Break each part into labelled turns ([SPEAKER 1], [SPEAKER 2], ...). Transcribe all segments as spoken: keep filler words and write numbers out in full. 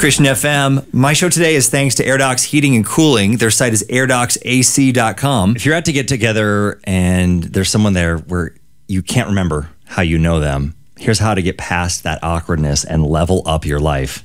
[SPEAKER 1] Christian F M. My show today is thanks to AirDocs Heating and Cooling. Their site is air docs a c dot com. If you're out to get together and there's someone there where you can't remember how you know them, here's how to get past that awkwardness and level up your life.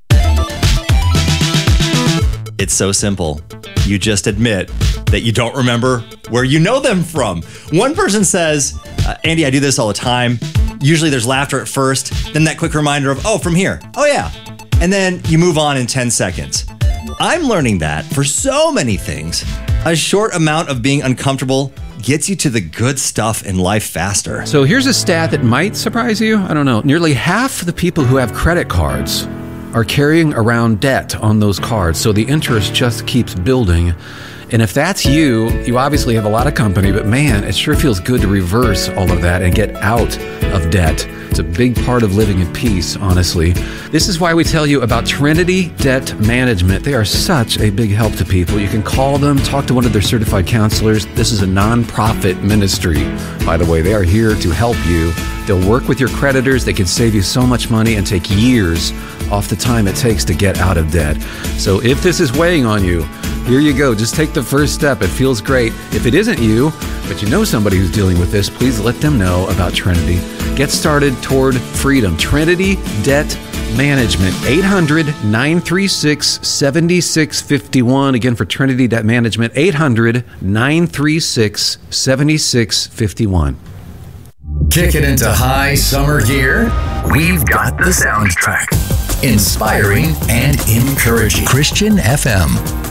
[SPEAKER 1] It's so simple. You just admit that you don't remember where you know them from. One person says, uh, Andy, I do this all the time. Usually there's laughter at first, then that quick reminder of, oh, from here. Oh, yeah. And then you move on in ten seconds. I'm learning that for so many things, a short amount of being uncomfortable gets you to the good stuff in life faster.
[SPEAKER 2] So here's a stat that might surprise you. I don't know. Nearly half the people who have credit cards are carrying around debt on those cards. So the interest just keeps building. And if that's you, you obviously have a lot of company, but man, it sure feels good to reverse all of that and get out of debt. It's a big part of living in peace, honestly. This is why we tell you about Trinity Debt Management. They are such a big help to people. You can call them, talk to one of their certified counselors. This is a nonprofit ministry, by the way. They are here to help you. They'll work with your creditors. They can save you so much money and take years off the time it takes to get out of debt. So if this is weighing on you, here you go. Just take the first step. It feels great. If it isn't you, but you know somebody who's dealing with this, please let them know about Trinity. Get started toward freedom. Trinity Debt Management, eight hundred, nine three six, seven six five one. Again, for Trinity Debt Management, eight hundred, nine three six, seven six five one.
[SPEAKER 3] Kick it into high summer gear? We've got the soundtrack. Inspiring and encouraging. Christian F M.